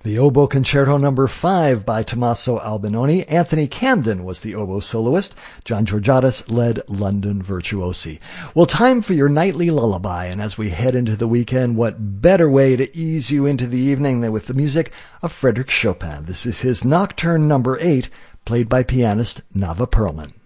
The Oboe Concerto No. 5 by Tommaso Albinoni. Anthony Camden was the oboe soloist. John Georgiadis led London Virtuosi. Well, time for your nightly lullaby, and as we head into the weekend, what better way to ease you into the evening than with the music of Frédéric Chopin. This is his Nocturne No. 8, played by pianist Nava Perlman.